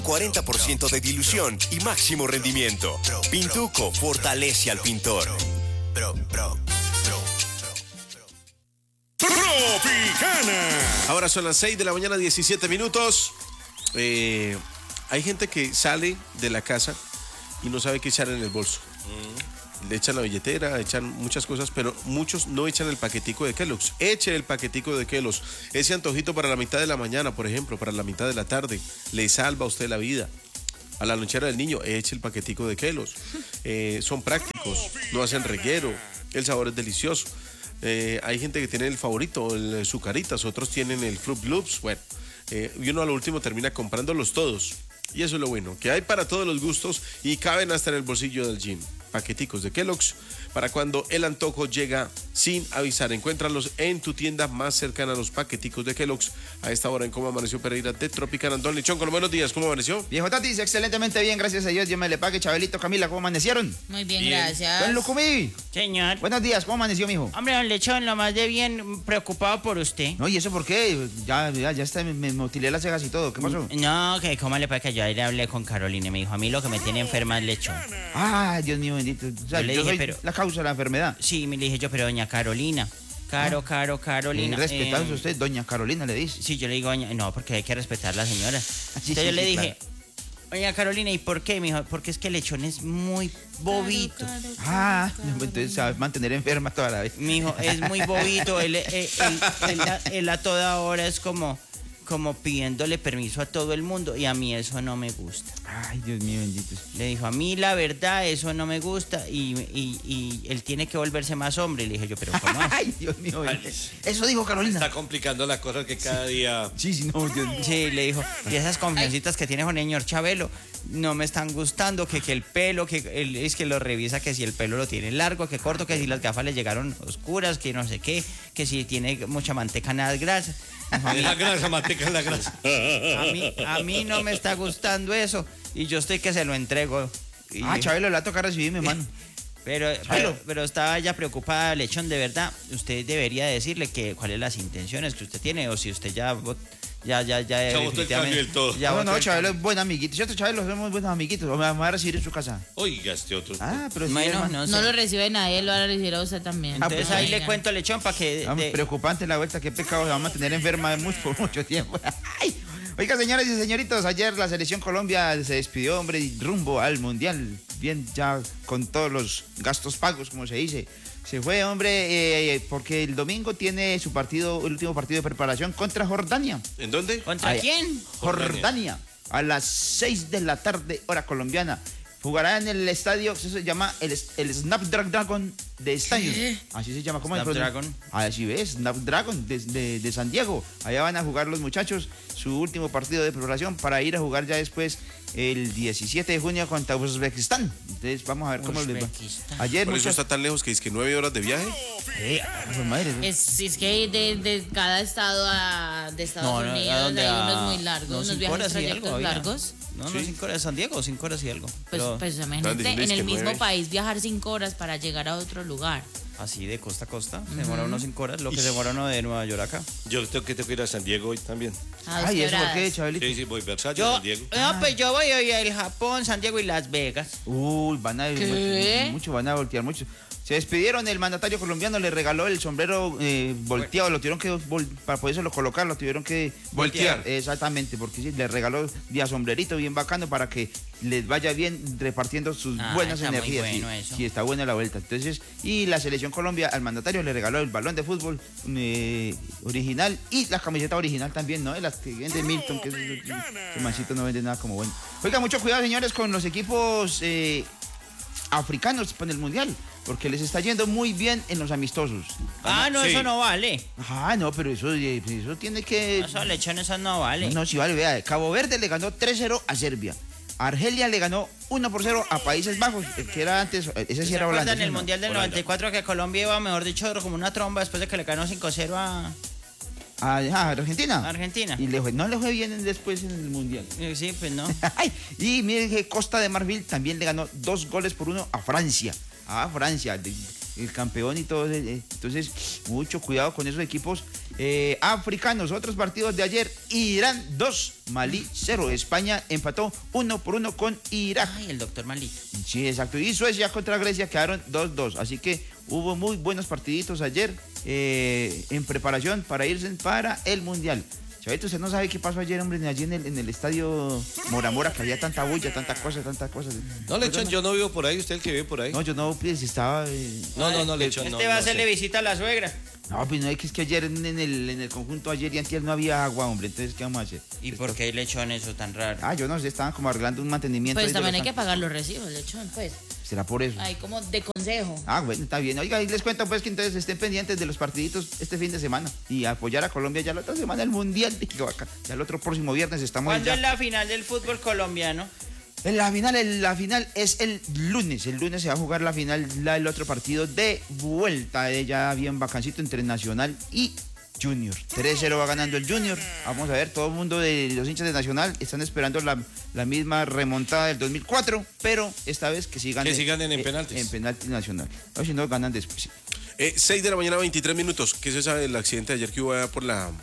40% de dilución y máximo rendimiento. Pintuco fortalece al pintor. Tropicana. Ahora son las 6 de la mañana, 17 minutos. Hay gente que sale de la casa y no sabe qué echar en el bolso. Le echan la billetera, echan muchas cosas, pero muchos no echan el paquetico de Kellogg's. Eche el paquetico de Kellogg's. Ese antojito para la mitad de la mañana, por ejemplo, para la mitad de la tarde, le salva a usted la vida. A la lonchera del niño, eche el paquetico de Kellogg's. Son prácticos, no hacen reguero, el sabor es delicioso. Hay gente que tiene el favorito, el Zucaritas, otros tienen el Fruit Loops. Bueno, y uno a lo último termina comprándolos todos. Y eso es lo bueno, que hay para todos los gustos y caben hasta en el bolsillo del jean. Paqueticos de Kellogg's para cuando el antojo llega sin avisar. Encuéntralos en tu tienda más cercana a los paqueticos de Kellogg's. A esta hora en Cómo Amaneció Pereira de Tropicana. Don Lechón, con los buenos días, ¿cómo amaneció? Viejo Tatis, excelentemente bien, gracias a Dios. Dios me le pague. Chabelito, Camila, ¿cómo amanecieron? Muy bien, gracias. Don Lucumí. Señor. Buenos días, ¿cómo amaneció, mijo? Hombre, don Lechón, lo más de bien preocupado por usted. No, ¿y eso por qué? Ya está, me mutilé las cejas y todo. ¿Qué pasó? No, que cómo le parece que yo ayer hablé con Carolina y me dijo, a mí lo que me tiene enferma es Lechón. Ay, Dios mío bendito. O sea, Yo le yo dije, soy pero- la causa de la enfermedad. Sí, me le dije yo, pero doña Carolina. Carolina. Respetando usted, doña Carolina, le dice. Sí, yo le digo, doña, no, porque hay que respetar a la señora. Entonces sí, yo le sí, dije, doña Carolina, ¿y por qué? Me dijo, porque es que Lechón es muy bobito. Entonces sabes mantener enferma toda la vez. Mi hijo es muy bobito, él a toda hora es como pidiéndole permiso a todo el mundo y a mí eso no me gusta. Ay, Dios mío bendito. Le dijo, a mí la verdad eso no me gusta y él tiene que volverse más hombre. Le dije yo, pero ¿cómo es? Ay, Dios mío bendito. Eso dijo Carolina. Está complicando las cosas que cada día... Sí, no, Dios mío. Sí, le dijo, y esas confiancitas que tiene con el señor Chabelo no me están gustando, que el pelo, que él es que lo revisa, que si el pelo lo tiene largo, que corto, que si las gafas le llegaron oscuras, que no sé qué, que si tiene mucha manteca, nada de grasa. Es la grasa, manteca es la grasa. A mí no me está gustando eso y yo estoy que se lo entrego. Y- Chabelo, le va a tocar recibirme, hermano. Pero estaba ya preocupada, Lechón, de verdad. Usted debería decirle que cuáles las intenciones que usted tiene o si usted ya botó el caño del todo. ya No, botó el Chabelo caño. es buen amiguito. Yo, Chabelo, somos buenos amiguitos. O me va a recibir en su casa. Oiga, este otro. Pero sí, Bueno, hermano. no sé. No lo recibe nadie, lo van a recibir a usted también. Entonces pues, ahí le Oigan. cuento a Lechón para que... Vamos, preocupante la vuelta, qué pecado, se va a mantener enferma por mucho tiempo. Ay. Oiga, señores y señoritos, ayer la selección Colombia se despidió, hombre, y rumbo al Mundial. Bien, ya con todos los gastos pagos, como se dice. Se fue, hombre, porque el domingo tiene su partido, el último partido de preparación contra Jordania. ¿En dónde? ¿Contra quién? Jordania, a las 6 de la tarde, hora colombiana. Jugará en el estadio, eso se llama el Snapdragon de estadio. Así se llama, ¿cómo es? Snapdragon. Así ves, Snapdragon de San Diego. Allá van a jugar los muchachos su último partido de preparación para ir a jugar ya después el 17 de junio contra Uzbekistán. Entonces vamos a ver cómo les va. Uzbekistán. Ayer Por eso muchas... está tan lejos que es que 9 horas de viaje. Madre, Es que de cada estado de Estados ¿a Unidos dónde? hay unos muy largos, No, unos 5 viajes horas y trayectos algo, oiga. largos. No, Sí. 5 horas de San Diego, 5 horas y algo. Pues, Pero pues Están imagínate, diciendo en es el que mismo 9. país viajar 5 horas para llegar a otro lugar. así de costa a costa, se demora unos 5 horas, lo que se demora uno de Nueva York acá. Yo tengo que ir a San Diego hoy también. Ay, ¿eso por qué, Chabelito? Sí, voy a Versalles, Yo, San Diego. no, pues yo voy hoy al Japón, San Diego y Las Vegas. Uy, van a ¿Qué? mucho, van a voltear mucho. Se despidieron, el mandatario colombiano le regaló el sombrero volteado, lo tuvieron que, para podérselo colocar, lo tuvieron que Voltear. Exactamente, porque sí, le regaló día sombrerito bien bacano para que les vaya bien repartiendo sus buenas está muy energías. bueno Sí, eso. sí, está buena la vuelta. Entonces, y la selección Colombia al mandatario le regaló el balón de fútbol original y la camiseta original también, ¿no? De las que vende Milton, que ese mancito no vende nada como bueno. Oiga, mucho cuidado, señores, con los equipos africanos en el mundial, porque les está yendo muy bien en los amistosos. No, sí. eso no vale. No, pero eso tiene que... Eso lechón, eso no vale. No, sí vale, vea, Cabo Verde le ganó 3-0 a Serbia. Argelia le ganó 1-0 a Países Bajos, que era antes, ese sí ¿Se era acuerdan Holanda. en el ¿sí, no? Mundial del Holanda. 94 que Colombia iba, mejor dicho, como una tromba después de que le ganó 5-0 a Argentina. Argentina? Y no le fue bien después en el Mundial. Sí, pues no. Ay, y miren que Costa de Marfil también le ganó 2-1 a Francia. A Francia. el campeón y todo. Entonces, mucho cuidado con esos equipos africanos. Otros partidos de ayer: Irán 2, Malí 0. España empató 1-1 con Irak. Ay, el doctor Malito. Sí, exacto. Y Suecia contra Grecia quedaron 2-2. Así que hubo muy buenos partiditos ayer en preparación para irse para el Mundial. Chavito, usted no sabe qué pasó ayer, hombre, allí en el estadio Mora, que había tanta bulla, tanta cosa. No, Lechón, yo no vivo por ahí, usted el que vive por ahí. No, yo no, pues estaba... No, Lechón, no. Este va a no hacerle sé. visita a la suegra. No, pues no, es que ayer en el conjunto, ayer y antier no había agua, hombre, entonces, ¿qué vamos a hacer? ¿Y por qué Lechón eso tan raro? Ah, yo no sé, estaban como arreglando un mantenimiento. Pues ahí de también los hay que pagar los recibos, Lechón, pues. Será por eso. Hay como de consejo. Ah, bueno, está bien. Oiga, y les cuento pues que entonces estén pendientes de los partiditos este fin de semana y apoyar a Colombia ya la otra semana el Mundial. Ya el otro próximo viernes estamos ¿Cuándo ya. es la final del fútbol colombiano? La final es el lunes. El lunes se va a jugar la final, el otro partido de vuelta. Ya bien vacancito entre Nacional y Junior. 3-0 va ganando el Junior. Vamos a ver, todo el mundo de los hinchas de Nacional están esperando la misma remontada del 2004, pero esta vez que sigan en penaltis. En penaltis Nacional. O si no, ganan después. 6 de la mañana, 23 minutos. ¿Qué se sabe del accidente de ayer que hubo allá por la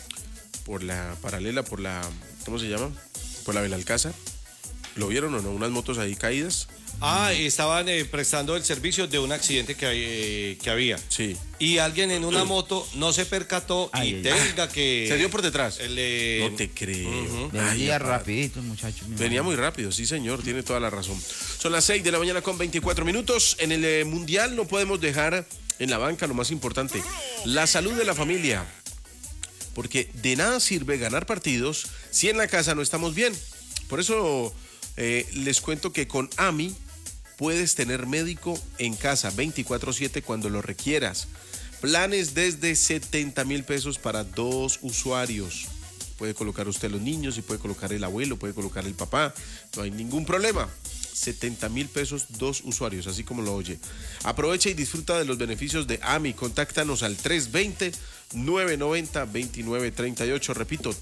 paralela, ¿cómo se llama? Por la Belalcázar. ¿Lo vieron o no? Unas motos ahí caídas. Estaban prestando el servicio de un accidente que había. Sí. Y alguien en una moto no se percató y tenga que... Se dio por detrás. No te creo. Venía rapidito, muchachos. Venía muy rápido, sí señor, tiene toda la razón. Son las 6 de la mañana con 24 minutos. En el Mundial no podemos dejar en la banca lo más importante, la salud de la familia. Porque de nada sirve ganar partidos si en la casa no estamos bien. Por eso les cuento que con AMI puedes tener médico en casa 24/7 cuando lo requieras. Planes desde 70,000 pesos para 2 usuarios. Puede colocar usted los niños y puede colocar el abuelo, puede colocar el papá. No hay ningún problema. 70,000 pesos, 2 usuarios, así como lo oye. Aprovecha y disfruta de los beneficios de AMI. Contáctanos al 320-990-2938. Repito,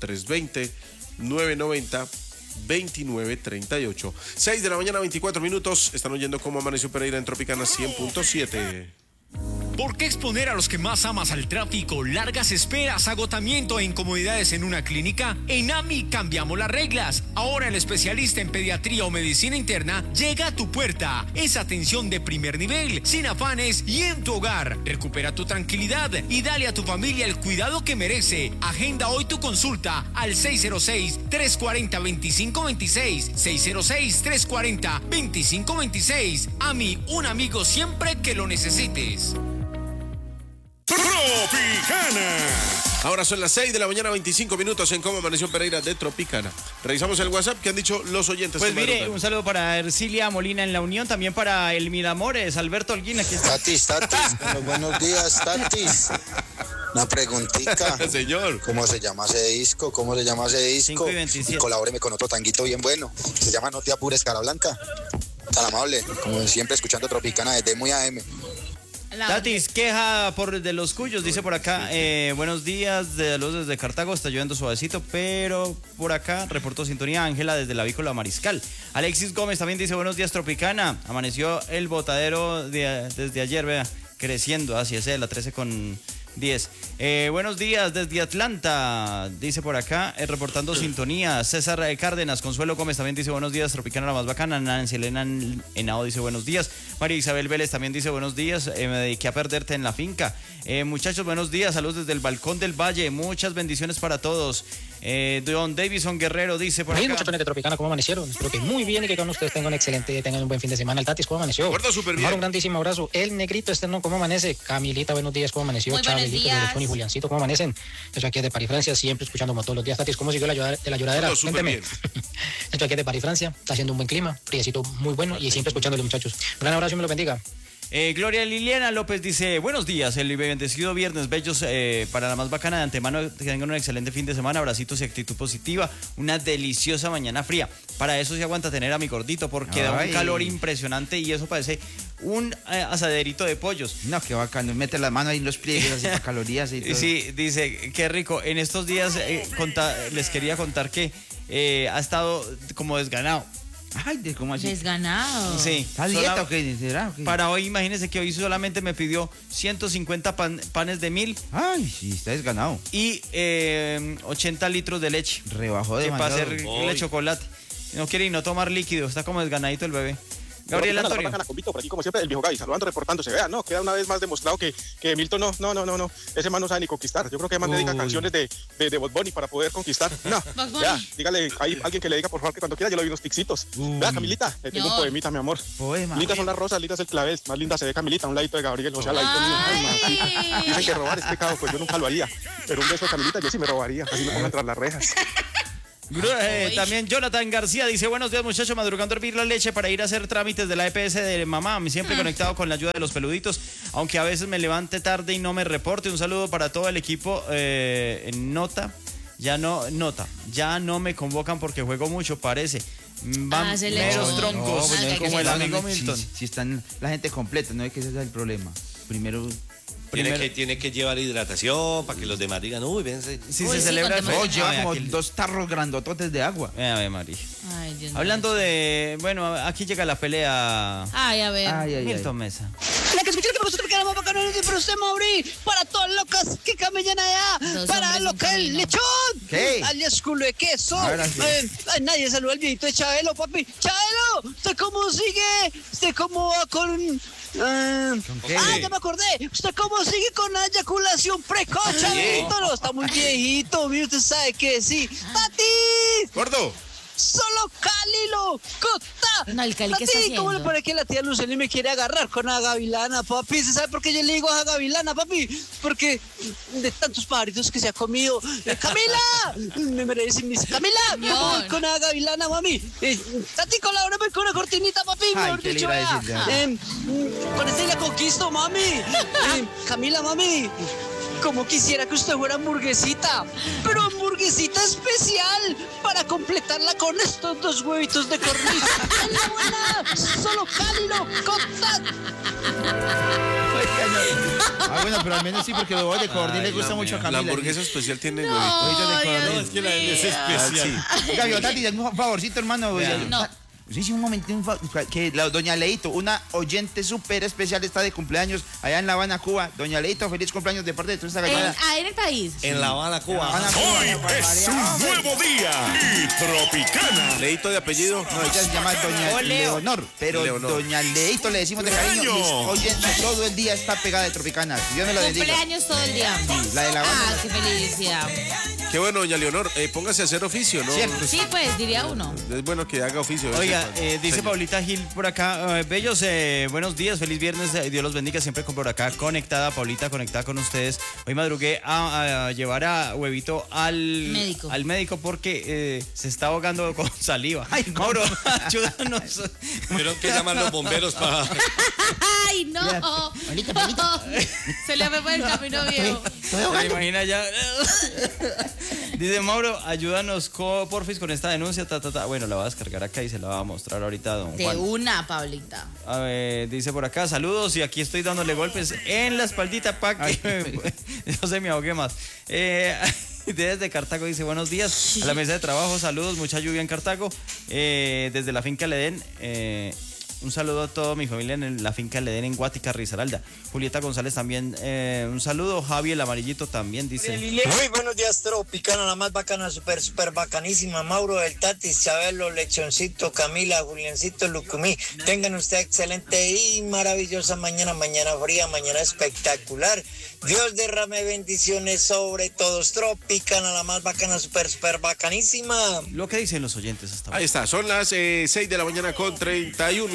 320-990-2938. 6 de la mañana, 24 minutos. Están oyendo cómo amaneció Pereira en Tropicana 100.7. ¿Por qué exponer a los que más amas al tráfico, largas esperas, agotamiento e incomodidades en una clínica? En AMI cambiamos las reglas. Ahora el especialista en pediatría o medicina interna llega a tu puerta. Es atención de primer nivel, sin afanes y en tu hogar. Recupera tu tranquilidad y dale a tu familia el cuidado que merece. Agenda hoy tu consulta al 606-340-2526. 606-340-2526. AMI, un amigo siempre que lo necesites. Tropicana. Ahora son las 6 de la mañana, 25 minutos en Cómo Amaneció Pereira de Tropicana. Revisamos el WhatsApp que han dicho los oyentes. Pues mire, un saludo para Ercilia Molina en La Unión, también para el Miramores, Alberto Holguín, aquí está. Tatis, buenos días, Tatis. Una preguntita. Señor. ¿Cómo se llama ese disco? 5:27. Y colabóreme con otro tanguito bien bueno. Se llama No te apures, cara blanca. Tan amable, como siempre escuchando Tropicana desde muy AM. Tatis, queja de los cuyos, dice por acá. Buenos días, de luz desde Cartago, está lloviendo suavecito, pero por acá reportó sintonía Ángela desde la Avícola Mariscal. Alexis Gómez también dice buenos días, Tropicana. Amaneció el botadero desde ayer, vea, creciendo hacia ese de la 13:10. Buenos días desde Atlanta, dice por acá, reportando sintonía. César Cárdenas, Consuelo Gómez también dice buenos días, Tropicana la más bacana. Nancy Elena Henao dice buenos días. María Isabel Vélez también dice buenos días, me dediqué a perderte en la finca. Muchachos, buenos días, saludos desde el balcón del Valle, muchas bendiciones para todos. Don Davison Guerrero dice por acá. Muchachos de Tropicana, ¿cómo amanecieron? Espero que muy bien y que con ustedes tengan un buen fin de semana. El Tatis, ¿cómo amaneció? Recuerda súper bien. Un grandísimo abrazo. El Negrito Eterno, ¿cómo amanece? Camilita, buenos días, ¿cómo amaneció? Muy buenos Chabelito, días. Lechón y Juliancito, ¿cómo amanecen? Yo aquí es de París, Francia, siempre escuchando como todos los días. Tatis, ¿cómo siguió de la lloradera? Todo súper Cuénteme. Estoy aquí de París, Francia, está haciendo un buen clima, friecito muy bueno y siempre escuchándole, muchachos. Un gran abrazo y me lo bendiga. Gloria Liliana López dice, buenos días, el bendecido viernes, bellos, para la más bacana de antemano, que tengan un excelente fin de semana, abracitos y actitud positiva, una deliciosa mañana fría. Para eso se aguanta tener a mi gordito, porque da un calor impresionante y eso parece un asaderito de pollos. No, qué bacano, mete la mano ahí en los pliegues, así para calorías y todo. Sí, dice, qué rico. En estos días les quería contar que ha estado como desganado. Ay, ¿cómo así? Desganado. Sí. ¿Está dieta o qué? ¿Será o qué? Para hoy, imagínense que hoy solamente me pidió 150 panes de 1000 Ay, sí, está desganado. y 80 litros de leche. Rebajó Que para demasiado. hacerle chocolate. No quiere y no tomar líquido, está como desganadito el bebé. Gabriel Antonio. Por aquí, como siempre, el viejo Gaby, saludando, reportándose. Vean, no, queda una vez más demostrado que Milton no. Ese man no sabe ni conquistar. Yo creo que man dedica canciones de Bob Bunny para poder conquistar. No, ya, dígale, hay alguien que le diga, por favor, que cuando quiera yo le doy unos pixitos. Vea, Camilita, le tengo un poemita, mi amor. Poema. Lindas son las rosas, lindas el clavel. Más linda se ve Camilita, a un ladito de Gabriel, o sea, al ladito mío. Ay, mamacita. Dicen que robar es pecado, pues yo nunca lo haría. Pero un beso de Camilita yo sí me robaría, así me pongan tras las rejas. También Jonathan García dice, buenos días muchachos, madrugando a hervir la leche para ir a hacer trámites de la EPS de mamá, siempre conectado con la ayuda de los peluditos, aunque a veces me levante tarde y no me reporte. Un saludo para todo el equipo en ya no me convocan porque juego mucho, parece. Van meros troncos, como el amigo Milton. Si están la gente completa, no es que ese sea el problema. Primero Tiene que llevar hidratación para que los demás digan, uy, vense. Si Uy, se sí, celebra el no, festejo. lleva como 2 tarros grandototes de agua. Ave María. Ay, Dios mío. Hablando de, bueno, aquí llega la pelea. Ay, a ver. Ay. Milton Mesa. La que escuché que nosotros queremos bacano y para usted, Mauri, para todas las locas que camellan allá, Dos para hombres, lo un que el camino. lechón, ¿Qué? alias culo de queso. Ahora sí. Nadie saluda al viejito de Chabelo, papi. Chabelo, ¿usted cómo sigue? ¿Usted cómo va con...? qué? Ya me acordé. ¿Usted cómo sigue con la eyaculación precoz, Chabelito? No, está muy viejito, mire, usted sabe que sí. ¡Tati! Gordo. Solo Cali lo cota. No, el Cali, ¿qué Tati, está ¿cómo le haciendo? parece que la tía Luceli me quiere agarrar con la gavilana, papi? ¿Se sabe por qué yo le digo a gavilana, papi? Porque de tantos pajaritos que se ha comido. ¡Camila! Me merece mis... ¡Camila! Me voy con la gavilana, mami. Tati, colabórame con una cortinita, papi. Ay, Mejor ¿qué le dicho, iba a vea. decir, Con este la conquisto, mami. Camila, mami. Como quisiera que usted fuera hamburguesita, pero hamburguesita especial para completarla con estos 2 huevitos de corniz. ¡En la buena! ¡Solo cálido! ¡Cotat! Bueno, pero al menos sí, porque los huevos de cordil le gusta mucho a Camila. La hamburguesa especial tiene No, huevitos. de Dios cordil. Es que la es especial. Oiga, yo, Tati, dame un favorcito, hermano. No. Sí, un momento, que la doña Leito, una oyente súper especial, está de cumpleaños allá en La Habana, Cuba. Doña Leito, feliz cumpleaños de parte de toda esta gallada. En el país. En La Habana, Cuba. Hoy es un nuevo día y Tropicana. Leito de apellido. No, ella se llama doña Leonor, pero Leonor. doña Leito le decimos de cariño. ¡Cumpleaños! Oyente, todo el día está pegada de Tropicana. Dios me la bendiga. Cumpleaños todo el día. La de La Habana. Ah, qué felicidad. Qué bueno, doña Leonor. Póngase a hacer oficio, ¿no? Cierto. Sí, pues, diría uno. Es bueno que haga oficio. de vez Oiga, en cuando. dice Señor. Paulita Gil por acá, bellos, buenos días, feliz viernes, Dios los bendiga, siempre por acá conectada, Paulita, conectada con ustedes. Hoy madrugué a llevar a Huevito al médico porque se está ahogando con saliva. Ay, Mauro, ayúdanos. Tuvieron que llamar los bomberos para... ¡Ay, no! Se le fue por el camino viejo. ¿Se imagina ya? Dice Mauro, ayúdanos porfis con esta denuncia. Bueno, la voy a descargar acá y se la va a mostrar ahorita a don De Juan. una, Pablita. A ver, dice por acá, saludos y aquí estoy dándole golpes en la espaldita para que no se me ahogue más. Desde Cartago dice buenos días a la mesa de trabajo, saludos, mucha lluvia en Cartago. Desde la finca Ledén, un saludo a toda mi familia en la finca Ledén en Guática, Risaralda. Julieta González también, un saludo. Javi el amarillito también dice. Muy buenos días, Tropicana, la más bacana, súper bacanísima. Mauro del Tatis, Chabelo, Lechoncito, Camila, Juliancito, Lucumí. Tengan usted excelente y maravillosa mañana fría, mañana espectacular. Dios derrame bendiciones sobre todos. Tropicana, la más bacana, súper bacanísima. Lo que dicen los oyentes hasta ahora. Ahí está, son las 6 de la mañana con 31.